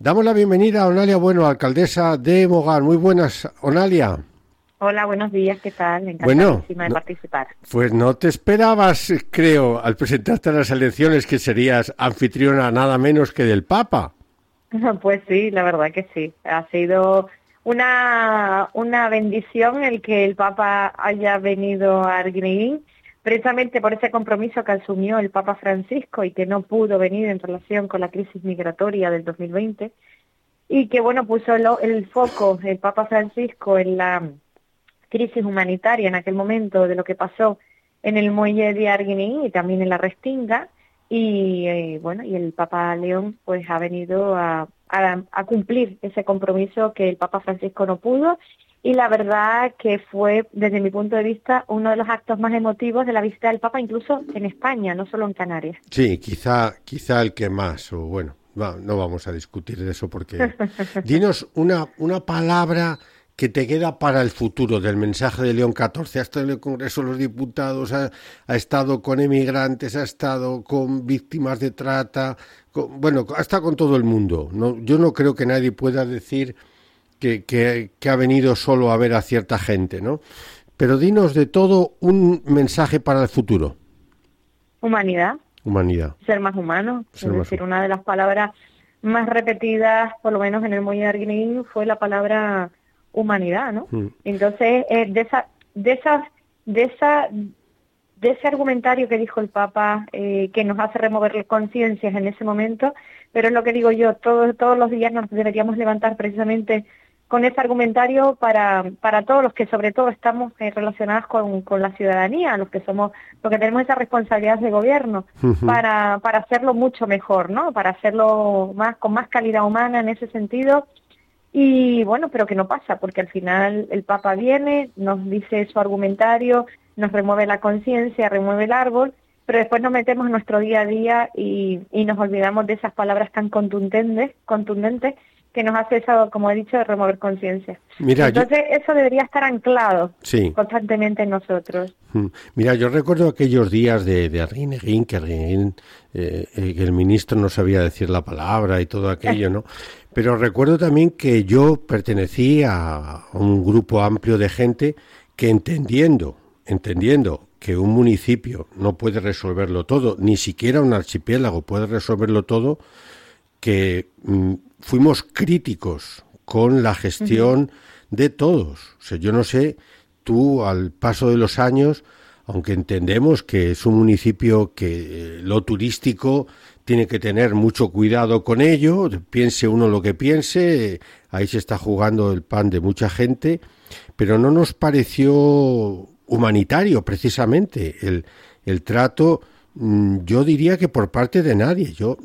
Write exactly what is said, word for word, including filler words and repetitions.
Damos la bienvenida a Onalia Bueno, alcaldesa de Mogar. Muy buenas, Onalia. Hola, buenos días, ¿qué tal? Encantadísima Bueno, de no, participar. Pues no te esperabas, creo, al presentarte a las elecciones que serías anfitriona nada menos que del Papa. Pues sí, la verdad que sí. Ha sido una, una bendición el que el Papa haya venido a Arguineguín, precisamente por ese compromiso que asumió el Papa Francisco y que no pudo venir en relación con la crisis migratoria del dos mil veinte, y que, bueno, puso el, el foco el Papa Francisco en la crisis humanitaria en aquel momento de lo que pasó en el muelle de Arguineguín y también en la Restinga, y eh, bueno, y el Papa León pues ha venido a, a, a cumplir ese compromiso que el Papa Francisco no pudo, y la verdad que fue, desde mi punto de vista, uno de los actos más emotivos de la visita del Papa, incluso en España, no solo en Canarias. Sí, quizá, quizá el que más, o bueno, no, no vamos a discutir de eso porque... Dinos una, una palabra que te queda para el futuro del mensaje de León catorce. Ha estado en el Congreso de los Diputados, ha, ha estado con emigrantes, ha estado con víctimas de trata, con, bueno, ha estado con todo el mundo. No, yo no creo que nadie pueda decir que, que, que ha venido solo a ver a cierta gente, ¿no? Pero dinos de todo un mensaje para el futuro. Humanidad. Humanidad. Ser más humano. Ser es más decir, humano. una de las palabras más repetidas, por lo menos en el muelle de Arguineguín, fue la palabra humanidad, ¿no? Mm. Entonces, eh, de esa, de esas, de esa, de ese argumentario que dijo el Papa, eh, que nos hace remover conciencias en ese momento, pero es lo que digo yo, todos, todos los días nos deberíamos levantar precisamente con ese argumentario para, para todos los que sobre todo estamos eh, relacionados con, con la ciudadanía, los que somos, los que tenemos esa responsabilidad de gobierno, uh-huh. para, para hacerlo mucho mejor, ¿no? Para hacerlo más, con más calidad humana en ese sentido. Y bueno, pero que no pasa, porque al final el Papa viene, nos dice su argumentario, nos remueve la conciencia, remueve el árbol, pero después nos metemos en nuestro día a día y, y nos olvidamos de esas palabras tan contundentes, contundentes que nos hace eso, como he dicho, de remover conciencia. Entonces yo... eso debería estar anclado sí. constantemente en nosotros. Mira, yo recuerdo aquellos días de, de Arguineguín, que Arguineguín, eh, eh, que el ministro no sabía decir la palabra y todo aquello, ¿no? Pero recuerdo también que yo pertenecí a un grupo amplio de gente que entendiendo, entendiendo que un municipio no puede resolverlo todo, ni siquiera un archipiélago puede resolverlo todo, que mm, fuimos críticos con la gestión uh-huh. de todos. O sea, yo no sé, tú al paso de los años, aunque entendemos que es un municipio que eh, lo turístico tiene que tener mucho cuidado con ello, piense uno lo que piense, ahí se está jugando el pan de mucha gente, pero no nos pareció humanitario precisamente el, el trato, yo diría que por parte de nadie. Yo